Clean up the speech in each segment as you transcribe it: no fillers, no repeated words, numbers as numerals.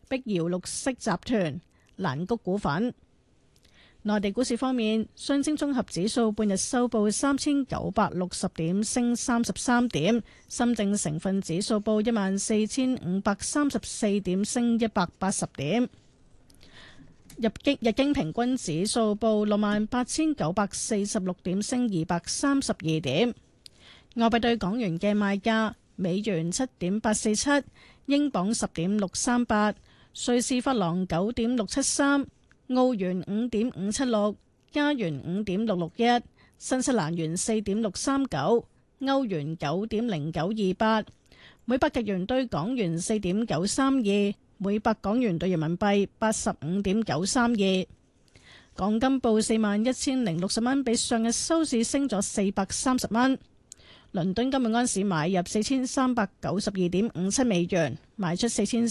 碧瑤綠色集團、蘭谷股份。內地股市方面，上證綜合指數半日收報3960點，升33點；深證成分指數報14534點，升180點；日經平均指數報68946點，升232點。外幣對港元嘅賣價：美元7.847，英鎊10.638，瑞士法郎9.673。澳元5.576，加元5.661，新西蘭元4.639，歐元9.0928，每百日元對港元4.932，每百港元對人民幣85.932。港金報41,060蚊，比上日收市升咗430蚊。倫敦金每盎司買入4392.57美元，賣出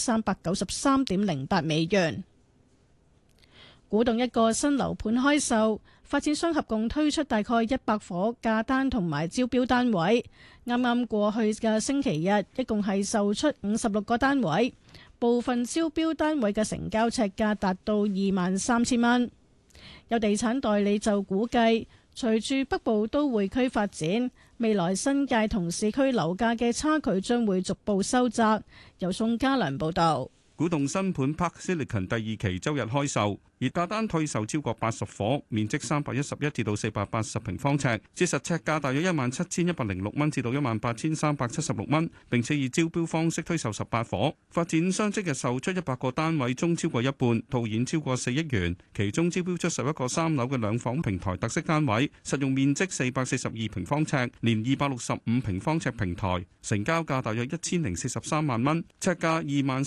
4393.08美元。古洞一個新樓盤開售，發展商合共推出大概100伙價單同埋招標單位。啱啱過去嘅星期日，一共係售出56個單位，部分招標單位嘅成交尺價達到23,000蚊。有地產代理就估計，隨住北部都會區發展，未來新界同市區樓價嘅差距將會逐步收窄。由宋家良報導。 古洞新盤 Park Silicon 第二期周日開售，而價單退售超過80伙，面積311至到480平方尺，折實尺價大約17,106蚊至到18,376蚊，並且以招標方式推售18伙。發展商即日售出100個單位中超過一半，套現超過4億元，其中招標出11個3樓嘅兩房平台特色單位，實用面積442平方尺，連265平方尺平台，成交價大約1,043萬蚊，尺價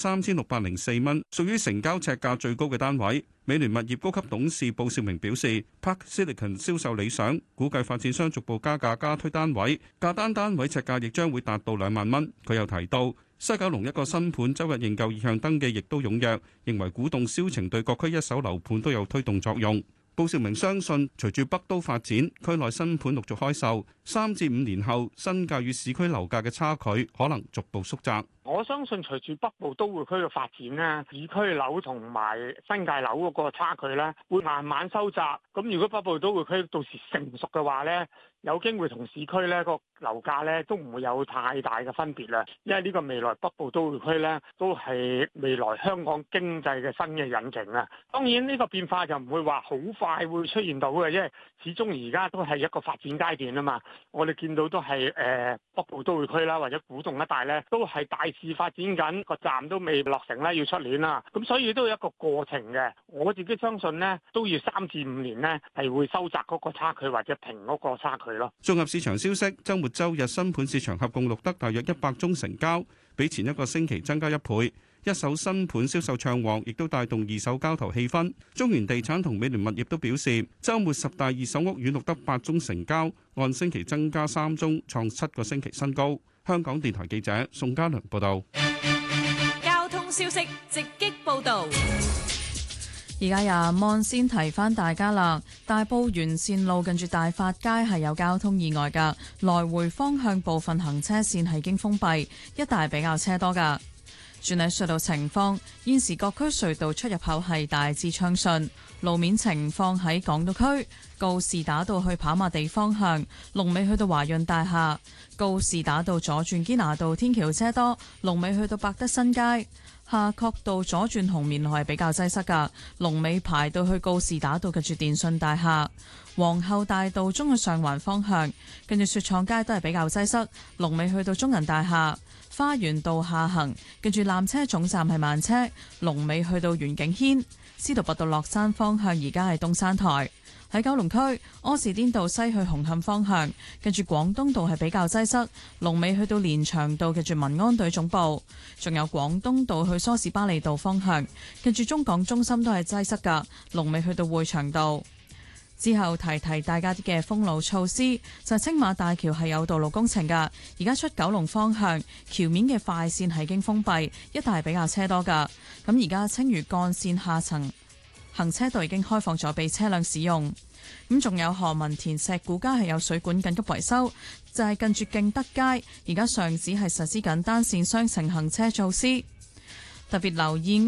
23,604蚊，屬於成交尺價最高嘅單位。美聯物業高級董事布少明表示 ，Park Silicon 銷售理想，估計發展商逐步加價加推單位，價單位尺價亦將會達到2萬蚊。佢又提到，西九龍一個新盤周日認購意向登記亦都踴躍，認為古洞銷情對各區一手樓盤都有推動作用。布少明相信，隨住北都發展，區內新盤陸續開售，3至5年後，新界與市區樓價嘅差距可能逐步縮窄。 我相信隨住北部都會區嘅發展咧，市區樓同埋新界樓嗰個差距咧，會慢慢收窄。咁如果北部都會區到時成熟嘅話咧，有機會同市區咧個樓價咧都唔會有太大嘅分別啦。因為呢個未來北部都會區咧都係未來香港經濟嘅新嘅引擎啊。當然呢個變化就唔會話好快會出現到嘅，因為始終而家都係一個發展階段啊嘛。我哋見到都係北部都會區啦，或者古洞一帶咧，都係大致發展緊，個站都未落成啦，要出年啦。咁所以都有一個過程嘅。我自己相信呢，都要3至5年呢，係會收窄嗰個差距或者平嗰個差距咯。 綜合市場消息，週末週日新盤市場合共錄得大約100宗成交，比前一個星期增加1倍。一手新盤銷售暢旺，亦都帶動二手交投氣氛。中原地產同美聯物業都表示，週末10大二手屋苑錄得8宗成交，按星期增加3宗，創7個星期新高。香港電台記者宋嘉良報道。 交通消息直擊報道。 而家廿蚊先提翻大家啦，大埔沿線路近住大發街係有交通意外㗎，來回方向部分行車線係經封閉，一帶比較車多㗎。轉喺隧道情況，現時各區隧道出入口係大致暢順。路面情況喺港島區，告士打道去跑馬地方向，龍尾去到華潤大廈；告士打道左轉堅拿道天橋車多，龍尾去到百德新街。夏慤道左轉紅棉路係比較擠塞㗎，龍尾排到去告士打道近住電訊大廈。皇后大道中去上環方向，跟住雪廠街都係比較擠塞，龍尾去到中銀大廈。花園道下行，跟住纜車總站係慢車，龍尾去到元景軒。司徒拔道落山方向而家係東山台。喺九龍區柯士甸道西去紅磡方向，跟住廣東道係比較擠塞，龍尾去到連翔道跟住民安隊總部。仲有廣東道去梳士巴利道方向，跟住中港中心都係擠塞噶，龍尾去到匯祥道。之後提大家啲嘅封路措施，就係青馬大橋係有道路工程噶，而家出九龍方向橋面嘅快線係經封閉，一帶係比較車多噶。咁而家青嶼幹線下層行車道已經開放咗俾車輛使用。咁仲有何文田石鼓街係有水管緊急維修，就係近住敬德街，而家上址係實施緊單線雙程行車措施，特別留意